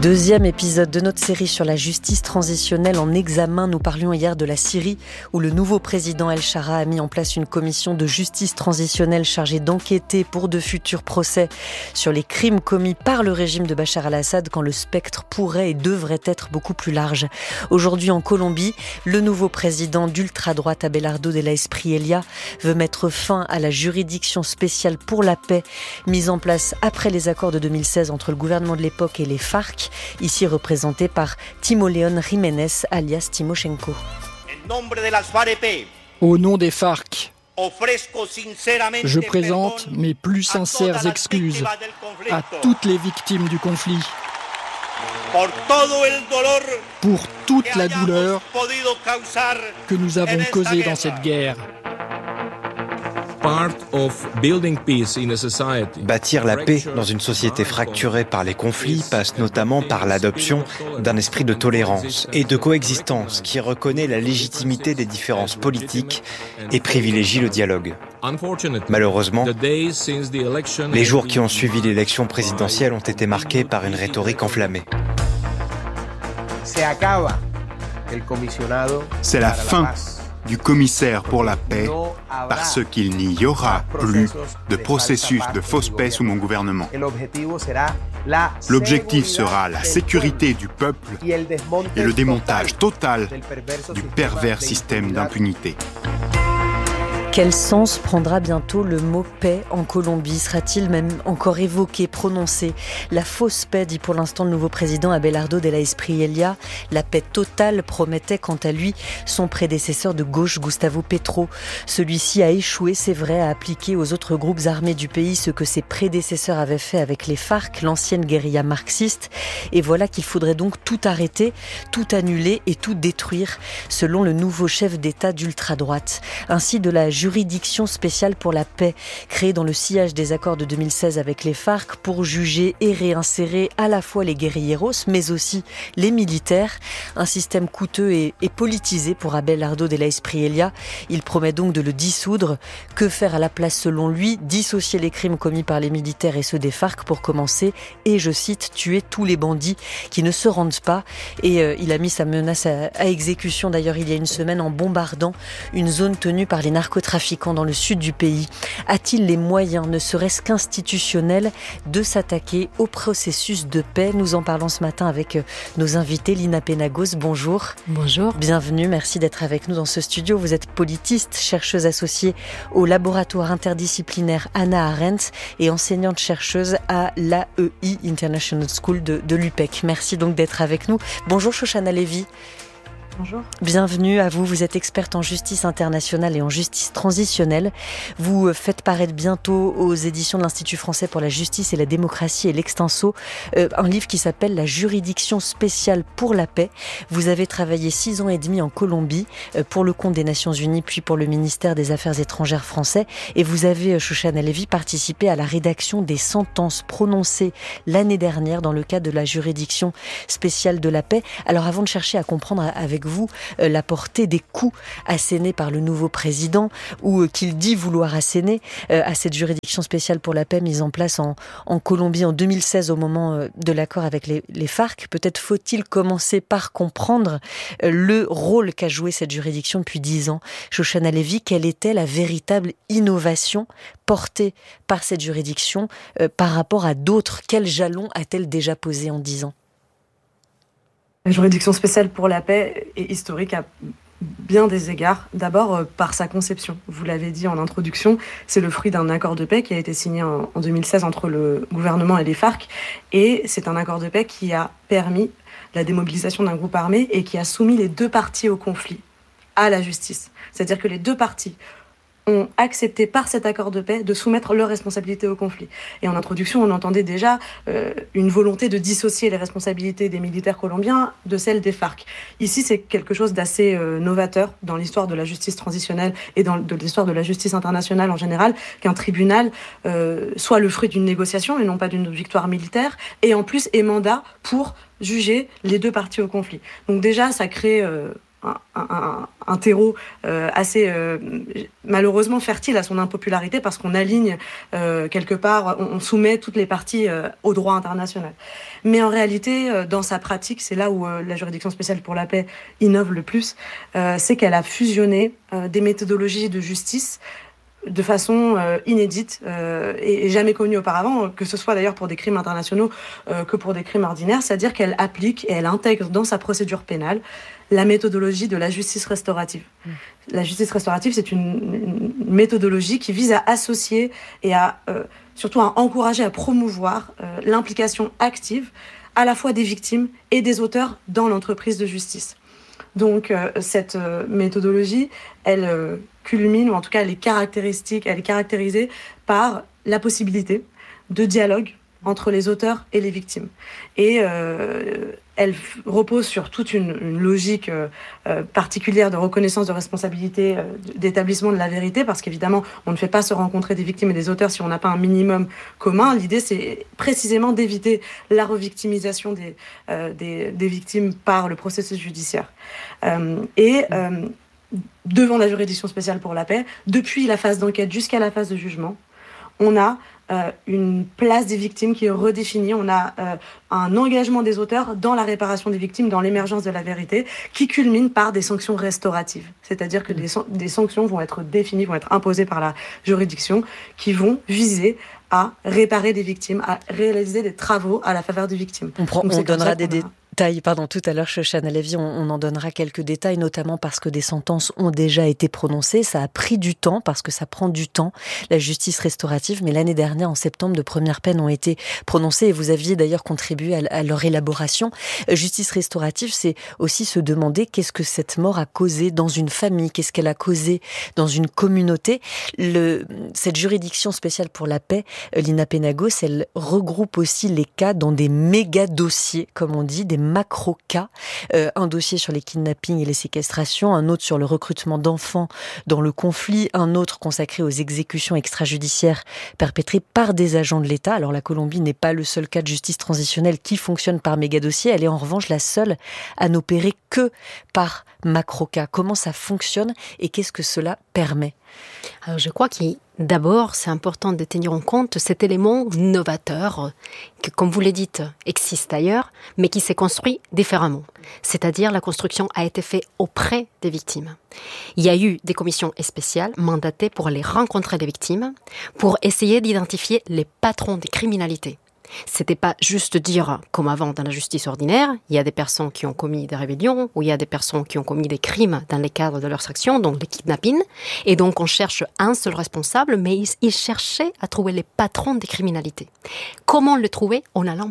Deuxième épisode de notre série sur la justice transitionnelle en examen. Nous parlions hier de la Syrie où le nouveau président El Shara a mis en place une commission de justice transitionnelle chargée d'enquêter pour de futurs procès sur les crimes commis par le régime de Bachar al-Assad quand le spectre pourrait et devrait être beaucoup plus large. Aujourd'hui en Colombie, le nouveau président d'ultra-droite Abelardo de la Espriella veut mettre fin à la juridiction spéciale pour la paix mise en place après les accords de 2016 entre le gouvernement de l'époque et les FARC. Ici représenté par Timo León Jiménez, alias Timoshenko. Au nom des FARC, je présente mes plus sincères excuses à toutes les victimes du conflit pour toute la douleur que nous avons causée dans cette guerre. Bâtir la paix dans une société fracturée par les conflits passe notamment par l'adoption d'un esprit de tolérance et de coexistence qui reconnaît la légitimité des différences politiques et privilégie le dialogue. Malheureusement, les jours qui ont suivi l'élection présidentielle ont été marqués par une rhétorique enflammée. C'est la fin du commissaire pour la paix parce qu'il n'y aura plus de processus de fausse paix sous mon gouvernement. L'objectif sera la sécurité du peuple et le démontage total du pervers système d'impunité. Quel sens prendra bientôt le mot paix en Colombie ? Sera-t-il même encore évoqué, prononcé ? La fausse paix, dit pour l'instant le nouveau président Abelardo de la Espriella. La paix totale promettait quant à lui son prédécesseur de gauche Gustavo Petro. Celui-ci a échoué, c'est vrai, à appliquer aux autres groupes armés du pays ce que ses prédécesseurs avaient fait avec les FARC, l'ancienne guérilla marxiste. Et voilà qu'il faudrait donc tout arrêter, tout annuler et tout détruire, selon le nouveau chef d'État d'ultra-droite. Ainsi de la juridiction spéciale pour la paix, créée dans le sillage des accords de 2016 avec les FARC pour juger et réinsérer à la fois les guérilleros, mais aussi les militaires. Un système coûteux et politisé pour Abelardo de la Espriella. Il promet donc de le dissoudre. Que faire à la place selon lui ? Dissocier les crimes commis par les militaires et ceux des FARC pour commencer et, je cite, tuer tous les bandits qui ne se rendent pas. Et il a mis sa menace à exécution d'ailleurs il y a une semaine en bombardant une zone tenue par les narcotrafiquants dans le sud du pays. A-t-il les moyens, ne serait-ce qu'institutionnels, de s'attaquer au processus de paix ? Nous en parlons ce matin avec nos invités. Lina Penagos, bonjour. Bonjour. Bienvenue, merci d'être avec nous dans ce studio. Vous êtes politiste, chercheuse associée au laboratoire interdisciplinaire Hannah Arendt et enseignante-chercheuse à l'AEI International School de l'UPEC. Merci donc d'être avec nous. Bonjour Shoshana Levy. Bonjour. Bienvenue à vous. Vous êtes experte en justice internationale et en justice transitionnelle. Vous faites paraître bientôt aux éditions de l'Institut français pour la justice et la démocratie et l'Extenso un livre qui s'appelle La juridiction spéciale pour la paix. Vous avez travaillé 6 ans et demi en Colombie pour le compte des Nations Unies puis pour le ministère des Affaires étrangères français. Et vous avez, Shoshana Levy, participé à la rédaction des sentences prononcées l'année dernière dans le cadre de la juridiction spéciale de la paix. Alors avant de chercher à comprendre avec vous la portée des coups assénés par le nouveau président ou qu'il dit vouloir asséner à cette juridiction spéciale pour la paix mise en place en Colombie en 2016 au moment de l'accord avec les FARC. Peut-être faut-il commencer par comprendre le rôle qu'a joué cette juridiction depuis 10 ans. Shoshana Levy, quelle était la véritable innovation portée par cette juridiction par rapport à d'autres ? Quels jalons a-t-elle déjà posé en 10 ans ? La juridiction spéciale pour la paix est historique à bien des égards. D'abord, par sa conception. Vous l'avez dit en introduction, c'est le fruit d'un accord de paix qui a été signé en 2016 entre le gouvernement et les FARC. Et c'est un accord de paix qui a permis la démobilisation d'un groupe armé et qui a soumis les deux parties au conflit à la justice. C'est-à-dire que les deux parties ont accepté par cet accord de paix de soumettre leurs responsabilités au conflit. Et en introduction, on entendait déjà une volonté de dissocier les responsabilités des militaires colombiens de celles des FARC. Ici, c'est quelque chose d'assez novateur dans l'histoire de la justice transitionnelle et dans l'histoire de la justice internationale en général, qu'un tribunal soit le fruit d'une négociation et non pas d'une victoire militaire, et en plus ait mandat pour juger les deux parties au conflit. Donc déjà, ça crée un terreau assez malheureusement fertile à son impopularité parce qu'on aligne quelque part, on soumet toutes les parties au droit international. Mais en réalité, dans sa pratique, c'est là où la juridiction spéciale pour la paix innove le plus, c'est qu'elle a fusionné des méthodologies de justice de façon inédite et jamais connue auparavant, que ce soit d'ailleurs pour des crimes internationaux que pour des crimes ordinaires, c'est-à-dire qu'elle applique et elle intègre dans sa procédure pénale la méthodologie de la justice restaurative. La justice restaurative, c'est une méthodologie qui vise à associer et à surtout à encourager, à promouvoir l'implication active à la fois des victimes et des auteurs dans l'entreprise de justice. Donc cette méthodologie, elle culmine, ou en tout cas elle est caractérisée par la possibilité de dialogue entre les auteurs et les victimes. Et elle repose sur toute une logique particulière de reconnaissance de responsabilité, d'établissement de la vérité, parce qu'évidemment, on ne fait pas se rencontrer des victimes et des auteurs si on n'a pas un minimum commun. L'idée, c'est précisément d'éviter la revictimisation des victimes par le processus judiciaire. Devant la juridiction spéciale pour la paix, depuis la phase d'enquête jusqu'à la phase de jugement, on a une place des victimes qui est redéfinie. On a un engagement des auteurs dans la réparation des victimes, dans l'émergence de la vérité, qui culmine par des sanctions restauratives. C'est-à-dire que des sanctions vont être définies, vont être imposées par la juridiction, qui vont viser à réparer des victimes, à réaliser des travaux à la faveur des victimes. On donnera des détails. Tout à l'heure, Shoshana Levy, on en donnera quelques détails, notamment parce que des sentences ont déjà été prononcées. Ça a pris du temps, parce que ça prend du temps, la justice restaurative. Mais l'année dernière, en septembre, de premières peines ont été prononcées et vous aviez d'ailleurs contribué à leur élaboration. Justice restaurative, c'est aussi se demander qu'est-ce que cette mort a causé dans une famille, qu'est-ce qu'elle a causé dans une communauté. Cette juridiction spéciale pour la paix, Lina Penagos, elle regroupe aussi les cas dans des méga dossiers, comme on dit, des macro-cas, un dossier sur les kidnappings et les séquestrations, un autre sur le recrutement d'enfants dans le conflit, un autre consacré aux exécutions extrajudiciaires perpétrées par des agents de l'État. Alors la Colombie n'est pas le seul cas de justice transitionnelle qui fonctionne par méga-dossier, elle est en revanche la seule à n'opérer que par macro-cas. Comment ça fonctionne et qu'est-ce que cela permet ? Alors je crois que d'abord, c'est important de tenir en compte cet élément novateur qui, comme vous l'avez dit, existe ailleurs, mais qui s'est construit différemment. C'est-à-dire la construction a été faite auprès des victimes. Il y a eu des commissions spéciales mandatées pour aller rencontrer les victimes, pour essayer d'identifier les patrons des criminalités. C'était pas juste dire, comme avant dans la justice ordinaire, il y a des personnes qui ont commis des rébellions, ou il y a des personnes qui ont commis des crimes dans le cadre de leurs actions, donc les kidnappings, et donc on cherche un seul responsable, mais ils cherchaient à trouver les patrons des criminalités. Comment le trouver ? En allant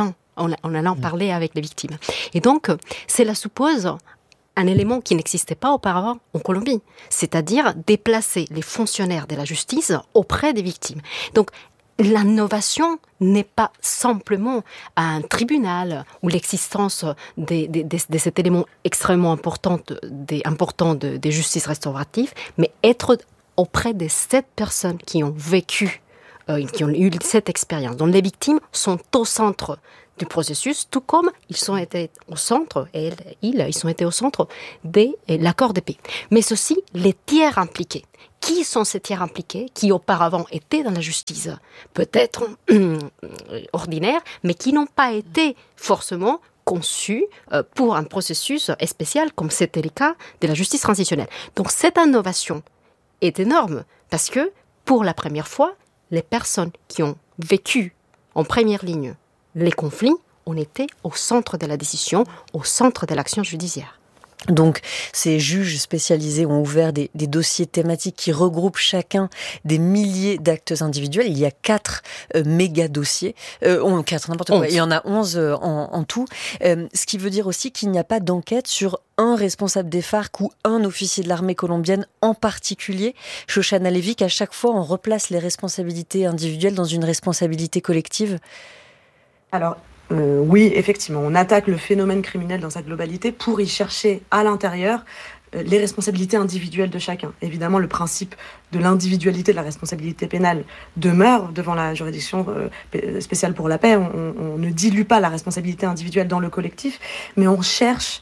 parler avec les victimes. Et donc, cela suppose un élément qui n'existait pas auparavant en Colombie, c'est-à-dire déplacer les fonctionnaires de la justice auprès des victimes. Donc, l'innovation n'est pas simplement un tribunal ou l'existence de cet élément extrêmement important des justices restauratives, mais être auprès de cette personnes qui ont vécu, qui ont eu cette expérience. Donc les victimes sont au centre du processus, tout comme ils ont été au centre, ils ont été au centre de l'accord de paix. Mais aussi les tiers impliqués. Qui sont ces tiers impliqués qui auparavant étaient dans la justice, peut-être ordinaire, mais qui n'ont pas été forcément conçus pour un processus spécial, comme c'était le cas de la justice transitionnelle. Donc cette innovation est énorme, parce que pour la première fois, les personnes qui ont vécu en première ligne les conflits ont été au centre de la décision, au centre de l'action judiciaire. Donc, ces juges spécialisés ont ouvert des dossiers thématiques qui regroupent chacun des milliers d'actes individuels. Il y a 4 méga-dossiers. 4, n'importe quoi. 11. Il y en a 11 en tout. Ce qui veut dire aussi qu'il n'y a pas d'enquête sur un responsable des FARC ou un officier de l'armée colombienne en particulier. Shoshana Levy, qu'à chaque fois, on replace les responsabilités individuelles dans une responsabilité collective. Alors, oui, effectivement, on attaque le phénomène criminel dans sa globalité pour y chercher à l'intérieur les responsabilités individuelles de chacun. Évidemment, le principe de l'individualité de la responsabilité pénale demeure devant la juridiction spéciale pour la paix. On ne dilue pas la responsabilité individuelle dans le collectif, mais on cherche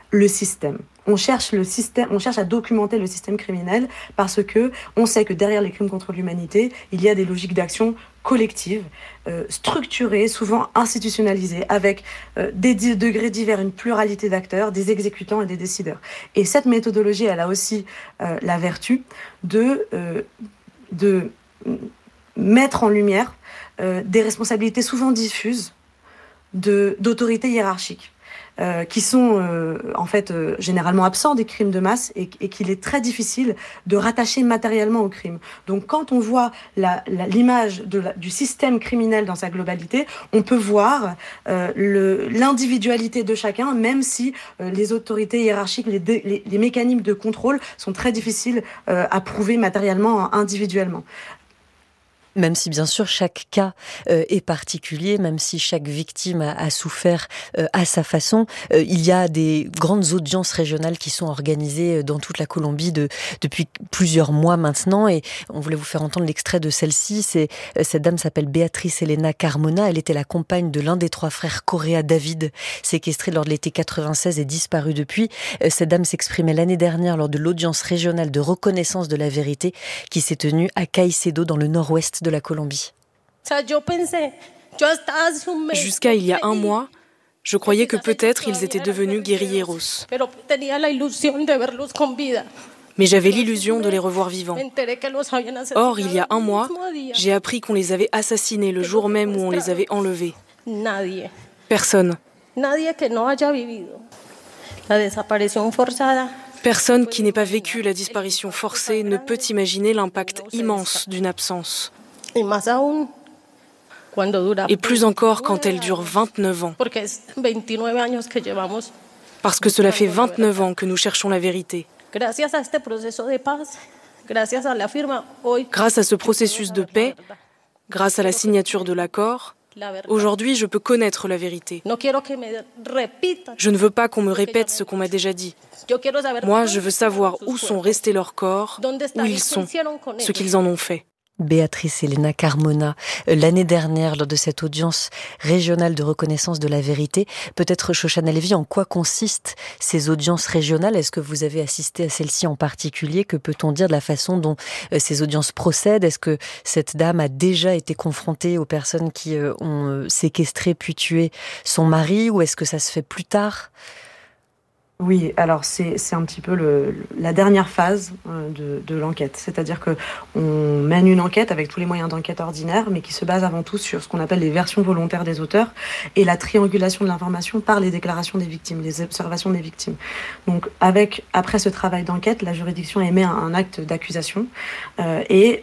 le système. On cherche à documenter le système criminel parce que on sait que derrière les crimes contre l'humanité, il y a des logiques d'action collectives, structurées, souvent institutionnalisées, avec des degrés divers, une pluralité d'acteurs, des exécutants et des décideurs. Et cette méthodologie, elle a aussi la vertu de mettre en lumière des responsabilités souvent diffuses d'autorités hiérarchiques. Qui sont en fait généralement absents des crimes de masse et qu'il est très difficile de rattacher matériellement au crime. Donc quand on voit l'image du système criminel dans sa globalité, on peut voir l'individualité de chacun, même si les autorités hiérarchiques, les mécanismes de contrôle sont très difficiles à prouver matériellement, individuellement. Même si bien sûr chaque cas est particulier, même si chaque victime a souffert à sa façon, il y a des grandes audiences régionales qui sont organisées dans toute la Colombie depuis plusieurs mois maintenant, et on voulait vous faire entendre l'extrait de celle-ci. Cette dame s'appelle Beatriz Elena Carmona, elle était la compagne de l'un des 3 frères Correa David, séquestré lors de l'été 96 et disparu depuis. Cette dame s'exprimait l'année dernière lors de l'audience régionale de reconnaissance de la vérité qui s'est tenue à Caicedo dans le nord-ouest de la Colombie. Jusqu'à il y a un mois, je croyais que peut-être ils étaient devenus guérilleros. Mais j'avais l'illusion de les revoir vivants. Or, il y a un mois, j'ai appris qu'on les avait assassinés le jour même où on les avait enlevés. Personne. Personne qui n'ait pas vécu la disparition forcée ne peut imaginer l'impact immense d'une absence. Et plus encore quand elle dure 29 ans. Parce que cela fait 29 ans que nous cherchons la vérité. Grâce à ce processus de paix, grâce à la signature de l'accord, aujourd'hui je peux connaître la vérité. Je ne veux pas qu'on me répète ce qu'on m'a déjà dit. Moi, je veux savoir où sont restés leurs corps, où ils sont, ce qu'ils en ont fait. Beatriz Elena Carmona, l'année dernière, lors de cette audience régionale de reconnaissance de la vérité. Peut-être, Shoshana Lévy, en quoi consistent ces audiences régionales? Est-ce que vous avez assisté à celle-ci en particulier? Que peut-on dire de la façon dont ces audiences procèdent? Est-ce que cette dame a déjà été confrontée aux personnes qui ont séquestré puis tué son mari, ou est-ce que ça se fait plus tard? Oui, alors c'est un petit peu la dernière phase de l'enquête. C'est-à-dire qu'on mène une enquête avec tous les moyens d'enquête ordinaires, mais qui se base avant tout sur ce qu'on appelle les versions volontaires des auteurs et la triangulation de l'information par les déclarations des victimes, les observations des victimes. Donc après ce travail d'enquête, la juridiction émet un acte d'accusation et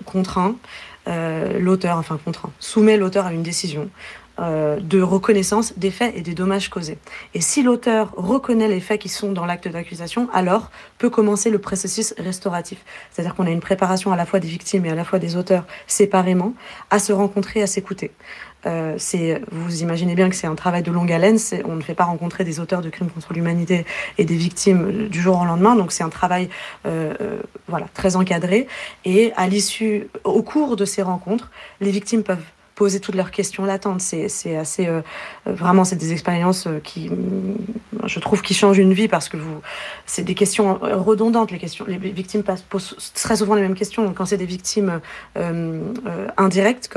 soumet l'auteur à une décision de reconnaissance des faits et des dommages causés. Et si l'auteur reconnaît les faits qui sont dans l'acte d'accusation, alors peut commencer le processus restauratif. C'est-à-dire qu'on a une préparation à la fois des victimes et à la fois des auteurs séparément à se rencontrer, à s'écouter. Vous imaginez bien que c'est un travail de longue haleine. On ne fait pas rencontrer des auteurs de crimes contre l'humanité et des victimes du jour au lendemain. Donc c'est un travail très encadré. Et à l'issue, au cours de ces rencontres, les victimes peuvent poser toutes leurs questions latentes. C'est assez vraiment, c'est des expériences qui, je trouve, qui changent une vie, parce que c'est des questions redondantes. Les victimes posent très souvent les mêmes questions. Donc quand c'est des victimes indirectes,